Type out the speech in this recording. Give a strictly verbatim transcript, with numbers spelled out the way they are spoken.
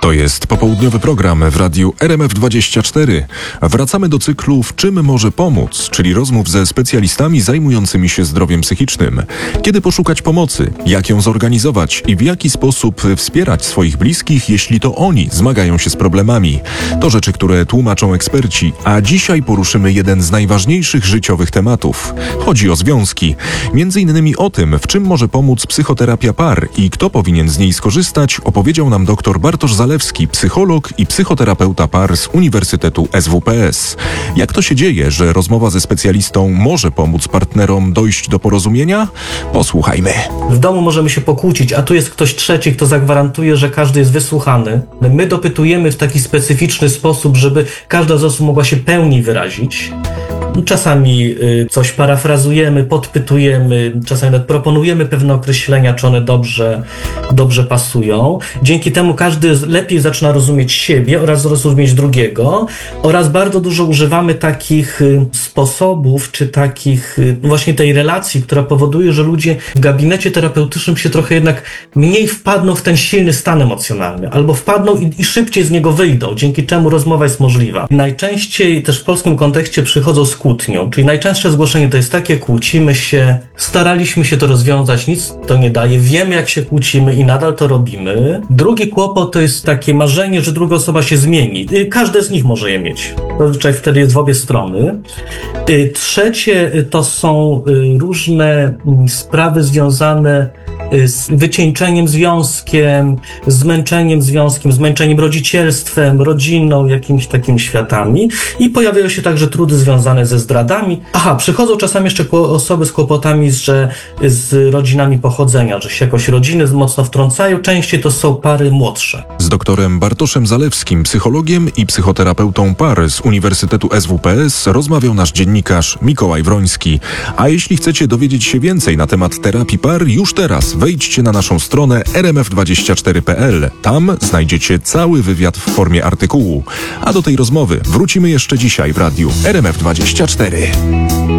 To jest popołudniowy program w radiu R M F dwadzieścia cztery. Wracamy do cyklu W czym może pomóc, czyli rozmów ze specjalistami zajmującymi się zdrowiem psychicznym. Kiedy poszukać pomocy, jak ją zorganizować i w jaki sposób wspierać swoich bliskich, jeśli to oni zmagają się z problemami. To rzeczy, które tłumaczą eksperci, a dzisiaj poruszymy jeden z najważniejszych życiowych tematów. Chodzi o związki. Między innymi o tym, w czym może pomóc psychoterapia par i kto powinien z niej skorzystać, opowiedział nam dr Bartosz Zalewski, psycholog i psychoterapeuta par z Uniwersytetu S W P S. Jak to się dzieje, że rozmowa ze specjalistą może pomóc partnerom dojść do porozumienia? Posłuchajmy. W domu możemy się pokłócić, a tu jest ktoś trzeci, kto zagwarantuje, że każdy jest wysłuchany. My dopytujemy w taki specyficzny sposób, żeby każda z osób mogła się pełniej wyrazić. Czasami coś parafrazujemy, podpytujemy, czasami nawet proponujemy pewne określenia, czy one dobrze, dobrze pasują. Dzięki temu każdy lepiej zaczyna rozumieć siebie oraz rozumieć drugiego, oraz bardzo dużo używamy takich sposobów, czy takich właśnie tej relacji, która powoduje, że ludzie w gabinecie terapeutycznym się trochę jednak mniej wpadną w ten silny stan emocjonalny, albo wpadną i, i szybciej z niego wyjdą, dzięki czemu rozmowa jest możliwa. Najczęściej też w polskim kontekście przychodzą z kłótnią, czyli najczęstsze zgłoszenie to jest takie: kłócimy się, staraliśmy się to rozwiązać, nic to nie daje, wiemy jak się kłócimy i nadal to robimy. Drugi kłopot to jest takie marzenie, że druga osoba się zmieni. Każde z nich może je mieć. Zazwyczaj wtedy jest w obie strony. Trzecie to są różne sprawy związane z wycieńczeniem związkiem, zmęczeniem związkiem, zmęczeniem rodzicielstwem, rodziną, jakimiś takimi światami. I pojawiają się także trudy związane ze zdradami. Aha, przychodzą czasami jeszcze osoby z kłopotami, że z rodzinami pochodzenia, że się jakoś rodziny mocno wtrącają. Częściej to są pary młodsze. Z doktorem Bartoszem Zalewskim, psychologiem i psychoterapeutą par z Uniwersytetu S W P S rozmawiał nasz dziennikarz Mikołaj Wroński. A jeśli chcecie dowiedzieć się więcej na temat terapii par, już teraz wejdźcie na naszą stronę r m f dwadzieścia cztery kropka p l. Tam znajdziecie cały wywiad w formie artykułu. A do tej rozmowy wrócimy jeszcze dzisiaj w radiu R M F dwadzieścia cztery.